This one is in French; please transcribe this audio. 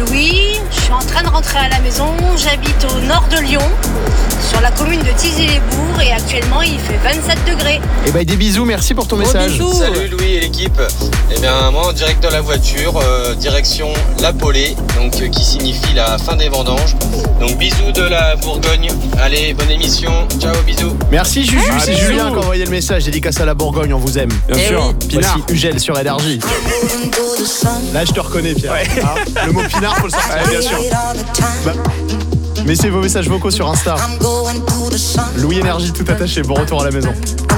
Oui, je suis en train de rentrer à la maison. J'habite au nord de Lyon, sur la commune de Thizy-les-Bourgs, et actuellement il fait 27 degrés. Et des bisous, merci pour ton message. Bisous. Salut Louis et l'équipe. Eh bien moi en direct de la voiture, direction La Polée, donc qui signifie la fin des vendanges. Donc bisous de la Bourgogne. Allez, bonne émission. Ciao, bisous. Merci Juju, c'est bisous. Julien qui a envoyé le message. Dédicace à la Bourgogne, on vous aime. Bien sûr. Voici Pinard. Ugel sur Énergie. Là je te reconnais Pierre. Hein, le mot Pinard faut le sortir. Ouais, bien sûr. Mettez vos messages vocaux sur Insta. Louis Énergie tout attaché, bon retour à la maison.